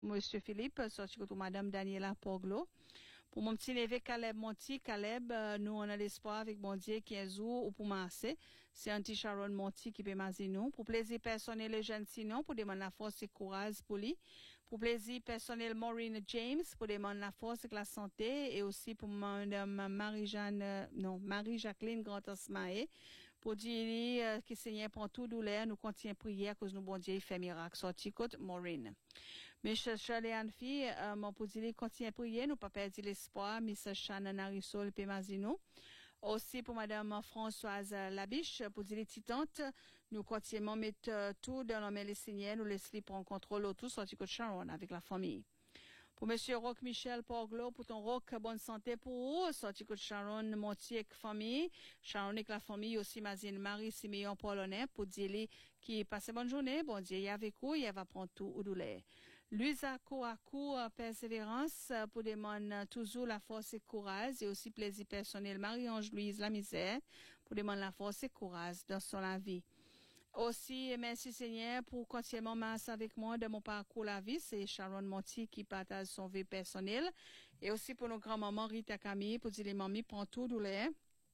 Monsieur Philippe, sorti contre Madame Daniela Poglo. Pour mon petit neveu Caleb Monti, Caleb, nous on a l'espoir avec bon Dieu 15 jours ou pour masser. C'est Auntie Sharon Monti qui peut masser nous. Pour plaisir personnel et jeune sinon, pour demander la force et courage pour lui. Pour plaisir personnel Maureen James, pour demander la force et la santé. Et aussi pour Madame Marie-Jacqueline Grand-Osmae. Pour dire que Seigneur prend tout douleur, nous continuons prier à cause nous bon Dieu fait miracle. Sorti côte Maureen. Michel Charles Anne-Fille, mon pour dire continuer à prier, nous pas perdre l'espoir. Miss Shannon Arisol Pemazino. Aussi pour Madame Françoise Labiche, pour dire les titantes, nous continuons à mettre tout dans la main des Seigneurs, nous laissons prendre contrôle autour, sorti côte Sharon avec la famille. Pour Monsieur Roch Michel Porglo, pour ton Roch, bonne santé pour vous. Sorti que Sharon Montier avec famille. Sharon avec la famille aussi, Mazine Marie Siméon Polonais, pour dire qui passe bonne journée. Bon Dieu, il y a avec vous, il va prendre tout au douleur. Luisa Kouakou, persévérance, pour demander toujours la force et courage, et aussi plaisir personnel. Marie-Ange Louise La Misère, pour demander la force et courage dans son vie. Aussi, merci Seigneur pour continuellement masse avec moi de mon parcours la vie. C'est Sharon Monti qui partage son vie personnelle. Et aussi pour nos grands-mamans Rita Camille, pour dire les mamies prend tout douleur.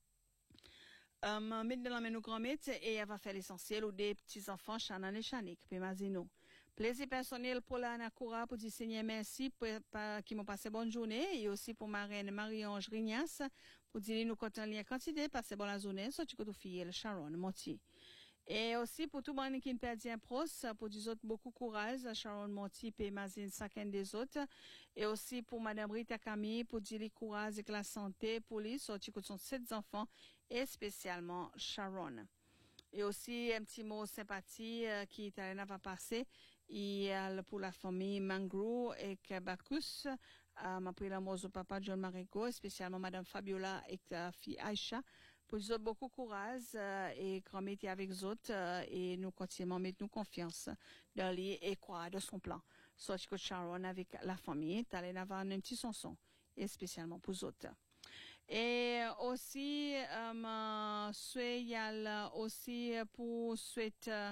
Mettre dans la main nos grands-mères et elle va faire l'essentiel ou des petits-enfants Shannon et Shanik, puis Mazino. Plaisir personnel pour la Nakura, pour dire Seigneur merci qui m'ont passé bonne journée. Et aussi pour ma reine Marie-Ange Rignas, pour dire nous comptons lien quantité, passer bonne la journée, soit tu peux fille Sharon Monti. Et aussi pour tout le monde qui ne perd un proche, pour des autres beaucoup courage, à Sharon Monti et Mazine chacun des autres. Et aussi pour Madame Rita Camille, pour dire le courage et la santé pour lui, sorti que sont 7 enfants, et spécialement Sharon. Et aussi un petit mot sympathie qui Italien va passer et pour la famille Mangro et Bacchus, m'a pris l'amour au papa John Marico, spécialement Madame Fabiola et la fille Aïcha. Pour les autres, beaucoup courage et grand métier avec les autres et nous continuons à mettre nous confiance dans lui et croire de son plan. Soit que Sharon avec la famille, t'allais avoir un petit sonson et spécialement pour les autres. Et aussi, aussi pour souhaiter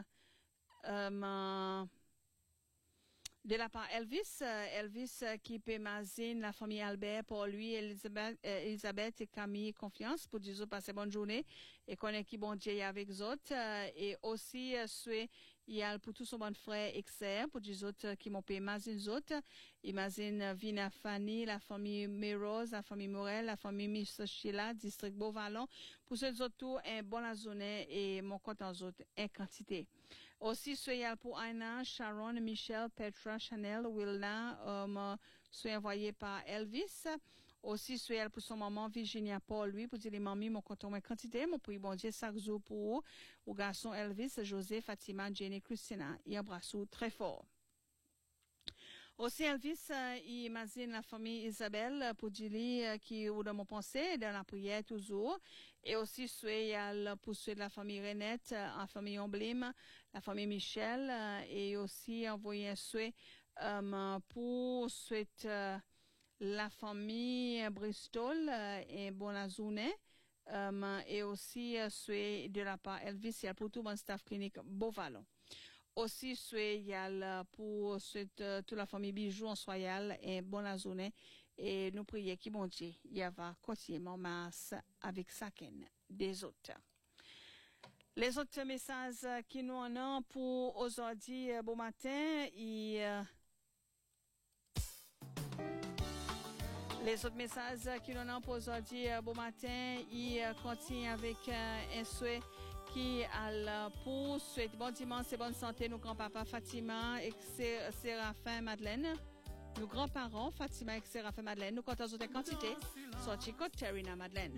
de la part Elvis qui peut mazine la famille Albert pour lui, Elisabeth et Camille confiance pour dire passer bonne journée et connaît qui bon Dieu avec les autres et aussi souhait il y a pour tous son bon frère Exer pour des autres qui m'ont payé mazine les autres imagine Vina Fanny la famille Merose la famille Morel la famille Miss Sheila district Beauvalon pour ceux autres tout un bon la journée et mon compte en autres en quantité aussi souhait pour Aina Sharon Michel Petra Chanel Wilna soit envoyé par Elvis aussi souhait pour son maman Virginia Paul lui pour dire les mamies mon compte en quantité mon prix bon Dieu chaque jour pour au garçon Elvis José Fatima Jenny Christina et embrasse très fort. Aussi Elvis imagine la famille Isabelle pour dire qui est dans mon pensée dans la prière toujours et aussi souhait pour souhaiter la famille Renette la famille Emblème la famille Michel et aussi envoyer un souhait pour souhaiter la famille Bristol et bonne journée et aussi souhait de la part Elvis pour tout mon staff clinique Beauvalon. Aussi, pour toute la famille Bijoux en Soyal et bonne journée. Et nous prions qui bon Dieu, il y va continuellement masse avec chacun des autres. Les autres messages qui nous en ont pour aujourd'hui, bon matin, les autres messages qui nous en ont pour aujourd'hui, bon matin, ils continuent avec un souhait qui a pour souhaiter bon dimanche et bonne santé nos grands-papas Fatima et Séraphin Madeleine, nos grands-parents Fatima et Séraphin Madeleine, nous comptons autres quantités, sorti côte Terrina Madeleine.